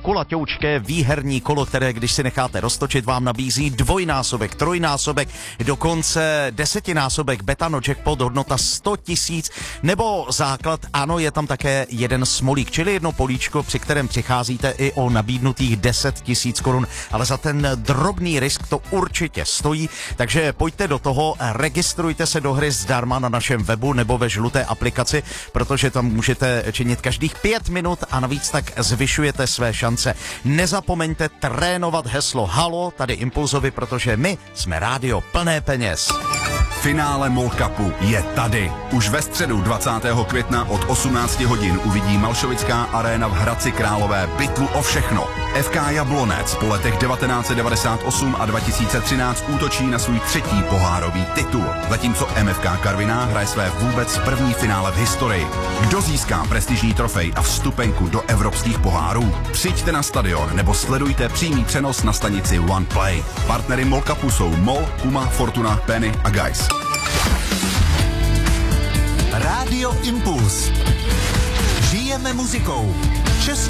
kulaťoučké výherní kolo, které když si necháte roztočit, vám nabízí dvojnásobek, trojnásobek, dokonce desetinásobek betano jackpot hodnota 100 000, nebo základ, ano, je tam také jeden smolík, čili jedno políčko, při kterém přicházíte i o nabídnutých 10 000 korun, ale za ten drobný risk to určitě stojí, takže pojďte do toho, registrujte se do hry zdarma na našem webu nebo ve žluté aplikaci, protože tam můžete činit každých 5 minut a navíc tak zvyšujete své šance. Nezapomeňte trénovat heslo Halo, tady Impulzovi, protože my jsme rádio plné peněz. Finále MOL Cupu je tady. Už ve středu 20. května od 18 hodin uvidí Malšovická aréna v Hradci Králové bitvu o všechno. FK Jablonec po letech 1998 a 2013 útočí na svůj 3. pohárový titul, zatímco MFK Karviná hraje své vůbec první finále v historii. Kdo získá prestižní trofej a vstupenku do evropských pohárů? Přijďte na stadion nebo sledujte přímý přenos na stanici OnePlay. Partnery MOL Cupu jsou MOL, Puma, Fortuna, Penny a Guys. Rádio Impuls. Žijeme muzikou.